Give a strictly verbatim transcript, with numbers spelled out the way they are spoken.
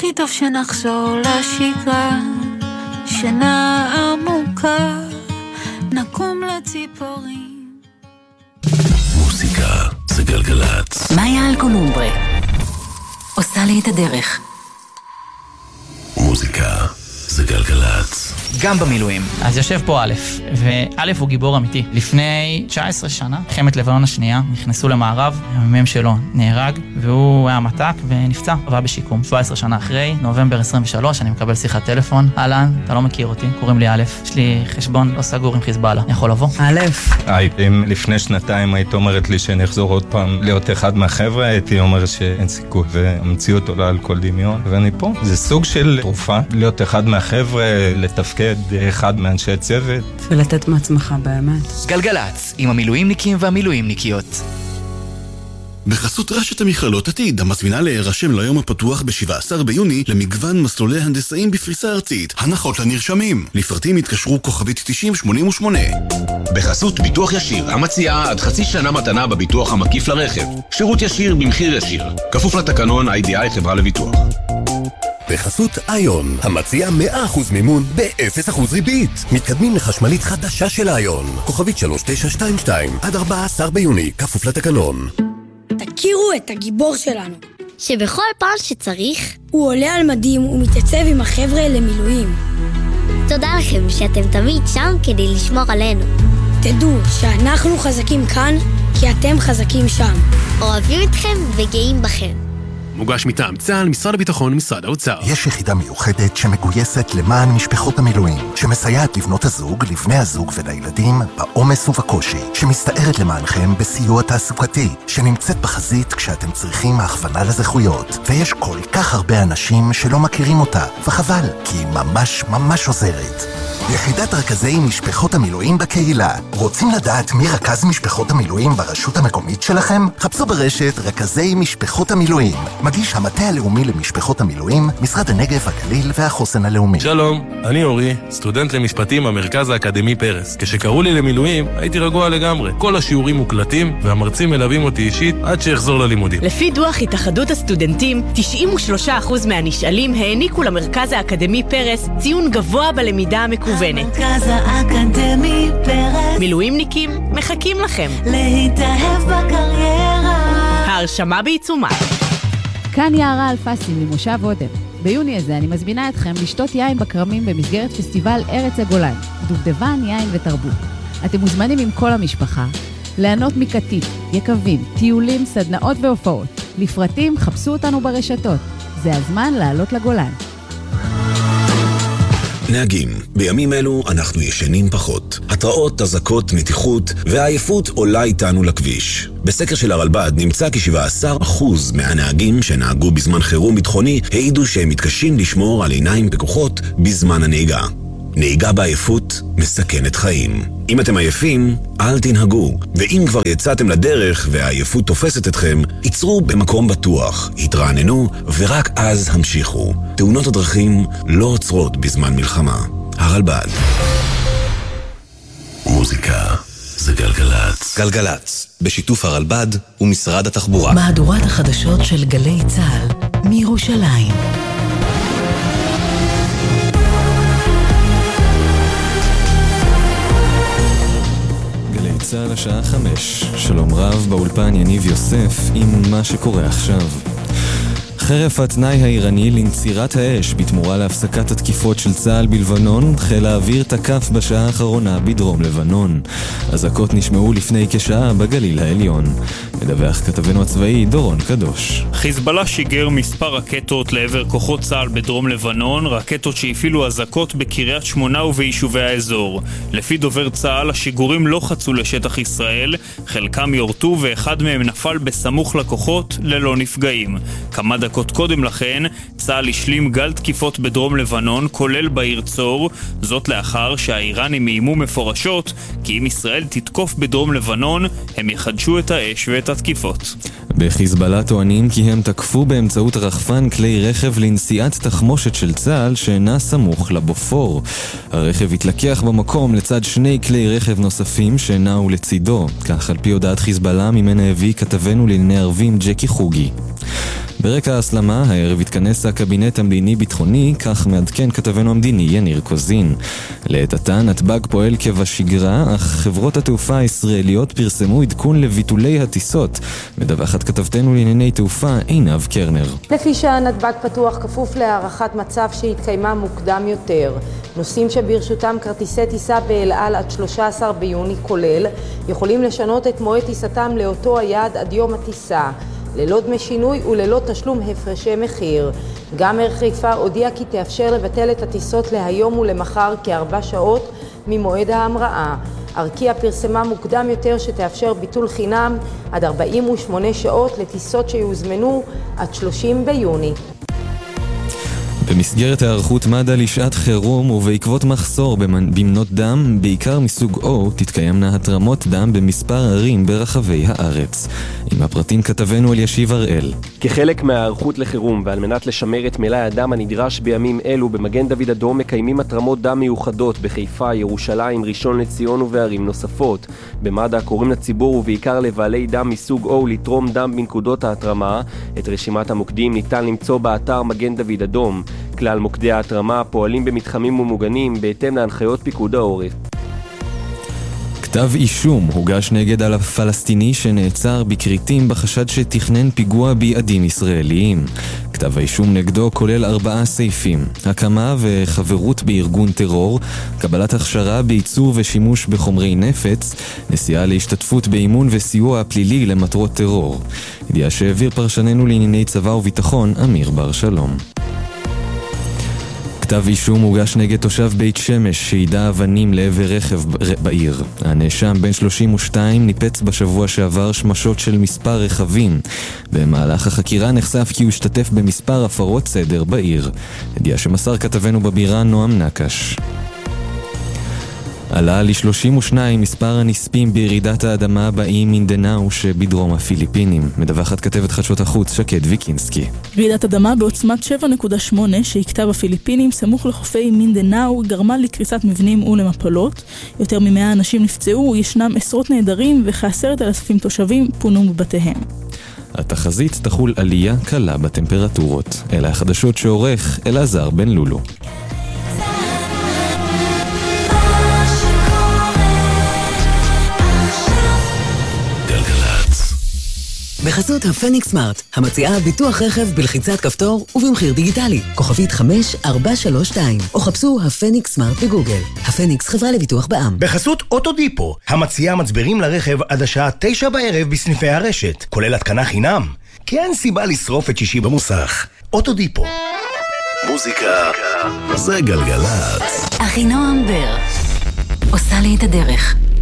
הכי טוב שנחזור לשגרה, שינה עמוקה, נקום לציפורים. מוזיקה זה גלגלצ. מאיה אלקולומברה עושה לי את הדרך. מוזיקה זה גלגלצ. גם במילואים. אז יושב פה א', וא' הוא גיבור אמיתי. לפני תשע עשרה שנה, מלחמת לבנון השנייה, נכנסו למערב, המ"מ שלו נהרג, והוא היה מתק ונפצע, והיה בשיקום. שבע עשרה שנה אחרי, נובמבר עשרים ושלוש, אני מקבל שיחת טלפון. אהלן, אתה לא מכיר אותי, קוראים לי א', יש לי חשבון לא סגור עם חיזבאללה, אני יכול לבוא? א'. היי, אם לפני שנתיים היית אומרת לי שאני אחזור עוד פעם להיות אחד מהחבר'ה, הייתי אומר שאין סיכוי, והמציאות עולה על כל דמיון, ואני פה. זה סוג של תרופה, להיות אחד מהחבר'ה, לתפקד אחד מאנשי צוות. ולתת מעצמך באמת. גלגלצ, עם המילואימניקים והמילואימניקיות. בחסות רשת המכללות עתיד, המזמינה להירשם ליום הפתוח ב-שבעה עשר ביוני למגוון מסלולי הנדסאים בפריסה ארצית. הנחות לנרשמים. לפרטים התקשרו כוכבית תשעים שמונים ושמונה. בחסות ביטוח ישיר, המציעה עד חצי שנה מתנה בביטוח המקיף לרכב. שירות ישיר במחיר ישיר. כפוף לתקנון איי די איי חברה לביטוח. בחסות איון, המציע מאה אחוז מימון ב-אפס אחוז ריבית. מתקדמים לחשמלית חדשה של איון. כוכבית שלוש תשע שתיים שתיים עד ארבעה עשר ביוני, כפוף לתקנון. תכירו את הגיבור שלנו, שבכל פעם שצריך הוא עולה על מדים ומתייצב עם החבר'ה למילואים. תודה לכם שאתם תמיד שם כדי לשמור עלינו. תדעו שאנחנו חזקים כאן כי אתם חזקים שם. אוהבים אתכם וגאים בכם. מוגש מטעם צה"ל, משרד הביטחון ומשרד האוצר. יש יחידה מיוחדת שמגויסת למען משפחות המילואים, שמסייעת לבנות הזוג, לבני הזוג ולילדים בעומס ובקושי, שמסתערת למענכם בסיוע תעסוקתי, שנמצאת בחזית כשאתם צריכים הכוונה לזכויות. ויש כל כך הרבה אנשים שלא מכירים אותה, וחבל, כי היא ממש ממש עוזרת. יחידת רכזי משפחות המילואים בקהילה. רוצים לדעת מי רכז משפחות המילואים ברשות המקומית שלכם? חפשו ברשת רכזי משפחות המילואים. מגיש המטה הלאומי למשפחות המילואים, משרד הנגב, הגליל והחוסן הלאומי. שלום, אני אורי, סטודנט למשפטים במרכז האקדמי פרס. כשקראו לי למילואים, הייתי רגוע לגמרי. כל השיעורים מוקלטים, והמרצים מלווים אותי אישית עד שיחזור ללימודים. לפי דוח התאחדות הסטודנטים, תשעים ושלושה אחוז מהנשאלים העניקו למרכז האקדמי פרס ציון גבוה בלמידה המקוונת. המרכז האקדמי פרס. מילואימניקים מחכים לכם. להתאהב בקריירה. ההרשמה בעיצומה. כאן יערה אלפסים ממושב עודף. ביוני הזה אני מזמינה אתכם לשתות יין בקרמים במסגרת פסטיבל ארץ הגולן, דובדבן, יין ותרבות. אתם מוזמנים עם כל המשפחה, ליהנות מקטיף, יקבים, טיולים, סדנאות והופעות. לפרטים חפשו אותנו ברשתות. זה הזמן לעלות לגולן. נהגים, בימים אלו אנחנו ישנים פחות. התראות, הזקות, מתיחות והעייפות עולה איתנו לכביש. בסקר של הרלב"ד נמצא כי-שבעה עשר אחוז מהנהגים שנהגו בזמן חירום ביטחוני העידו שהם מתקשים לשמור על עיניים פקוחות בזמן הנהיגה. נהיגה בעייפות מסכנת חיים. אם אתם עייפים, אל תנהגו. ואם כבר יצאתם לדרך והעייפות תופסת אתכם, ייצרו במקום בטוח, התרעננו ורק אז המשיכו. תאונות הדרכים לא עוצרות בזמן מלחמה. הרלב"ד. מוזיקה זה גלגלצ. גלגלצ, בשיתוף הרלב"ד ומשרד התחבורה. מהדורת החדשות של גלי צה"ל מירושלים. צה"ל השעה חמש. שלום רב, באולפן יניב יוסף עם מה שקורה עכשיו. חרף התנאי האיראני לנצירת האש בתמורה להפסקת התקיפות של צה"ל בלבנון, חיל האוויר תקף בשעה האחרונה בדרום לבנון. אזעקות נשמעו לפני כשעה בגליל העליון. מדווח כתבנו הצבאי דורון קדוש. חיזבאללה שיגר מספר רקטות לעבר כוחות צה"ל בדרום לבנון, רקטות שהפעילו אזעקות בקריית שמונה וביישובי האזור. לפי דובר צה"ל, השיגורים לא חצו לשטח ישראל, חלקם יורטו ואחד מהם נפל בסמוך לכוחות ללא נפגעים. כמה דקות קודם לכן, צה"ל השלים גל תקיפות בדרום לבנון, כולל בעיר צור, זאת לאחר שהאיראנים איימו מפורשות, כי אם ישראל תתקוף בדרום לבנון, הם יחדשו את האש ואת התקיפות. בחיזבאללה טוענים כי הם תקפו באמצעות רחפן כלי רכב לנסיעת תחמושת של צה"ל שאינה סמוך לבופור. הרכב התלקח במקום לצד שני כלי רכב נוספים שנעו לצידו, כך על פי הודעת חיזבאללה ממנה הביא כתבנו לענייני ערבים ג'קי חוגי. ברקע ההסלמה, הערב התכנס הקבינט המדיני-ביטחוני, כך מעדכן כתבנו המדיני יניר קוזין. לעת עתה נתב"ג פועל כבשגרה, אך חברות התעופה הישראליות פרסמו עדכון לביטולי הטיסות. מדווחת כתבתנו לענייני תעופה עינב קרנר. לפי שהנתב"ג פתוח כפוף להערכת מצב שהתקיימה מוקדם יותר. נוסעים שברשותם כרטיסי טיסה באל על עד שלושה עשר ביוני כולל, יכולים לשנות את מועד טיסתם לאותו היעד עד יום הטיסה, ללא דמי שינוי וללא תשלום הפרשי מחיר. גם עיר חיפה הודיע כי תאפשר לבטל את הטיסות להיום ולמחר כארבע שעות ממועד ההמראה. ארקיע פרסמה מוקדם יותר שתאפשר ביטול חינם עד ארבעים ושמונה שעות לטיסות שיוזמנו עד שלושים ביוני. במסגרת הערכות מד"א לשעת חירום ובעקבות מחסור במנות דם, בעיקר מסוג O, תתקיימנה התרמות דם במספר ערים ברחבי הארץ. עם הפרטים כתבנו אלישיב הראל. כחלק מהערכות לחירום ועל מנת לשמר את מלאי הדם הנדרש בימים אלו, במגן דוד אדום מקיימים התרמות דם מיוחדות בחיפה, ירושלים, ראשון לציון ובערים נוספות. במד"א קוראים לציבור ובעיקר לבעלי דם מסוג O לתרום דם בנקודות ההתרמה. את רשימת המוקדים ניתן למצוא באתר מגן דוד אדום. כלל מוקדי ההתרמה פועלים במתחמים ומוגנים בהתאם להנחיות פיקוד העורף. כתב אישום הוגש נגד על הפלסטיני שנעצר בקריטים בחשד שתכנן פיגוע ביעדים ישראליים. כתב האישום נגדו כולל ארבעה סעיפים: הקמה וחברות בארגון טרור, קבלת הכשרה בייצור ושימוש בחומרי נפץ, נסיעה להשתתפות באימון וסיוע פלילי למטרות טרור. ידיעה שהעביר פרשננו לענייני צבא וביטחון אמיר בר שלום. כתב אישום הוגש נגד תושב בית שמש שידע אבנים לעבר רכב בעיר. הנאשם בן שלושים ושתיים ניפץ בשבוע שעבר שמשות של מספר רכבים. במהלך החקירה נחשף כי הוא השתתף במספר הפרות סדר בעיר. ידיעה שמסר כתבנו בבירה נועם נקש. עלה ל-שלושים ושניים מספר הנספים בירידת האדמה באי מינדנאו שבדרום הפיליפינים. מדווחת כתבת חדשות החוץ שקד ויקינסקי. רעידת אדמה בעוצמת שבע נקודה שמונה שהכתה בפיליפינים סמוך לחופי מינדנאו גרמה לקריסת מבנים ולמפלות. יותר ממאה אנשים נפצעו, ישנם עשרות נעדרים וכעשרת אלפים תושבים פונו מבתיהם. התחזית תחול עלייה קלה בטמפרטורות. אלה החדשות שעורך אלעזר בן לולו. בחסות הפניקס סמארט, המציעה ביטוח רכב בלחיצת כפתור ובמחיר דיגיטלי. כוכבית חמש ארבע שלוש שתיים, או חפשו הפניקס סמארט בגוגל. הפניקס חברה לביטוח בע"מ. בחסות אוטודיפו, המציעה מצברים לרכב עד השעה תשע בערב בסניפי הרשת, כולל התקנה חינם. כי אין סיבה לשרוף את שישי במוסך. אוטודיפו. מוזיקה זה גלגלצ. אחינועם בר עושה לי את הדרך.